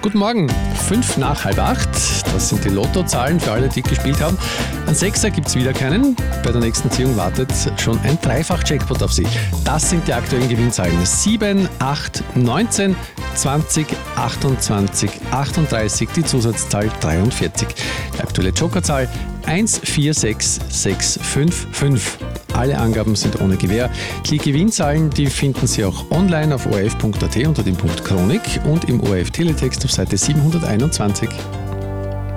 Guten Morgen, 7:55, das sind die Lottozahlen für alle, die gespielt haben. Ein Sechser gibt es wieder keinen. Bei der nächsten Ziehung wartet schon ein Dreifach-Jackpot auf Sie. Das sind die aktuellen Gewinnzahlen. 7, 8, 19, 20, 28, 38, die Zusatzzahl 43. Die aktuelle Jokerzahl 146655. Alle Angaben sind ohne Gewähr. Die Gewinnzahlen, die finden Sie auch online auf orf.at unter dem Punkt Chronik und im ORF Teletext auf Seite 721.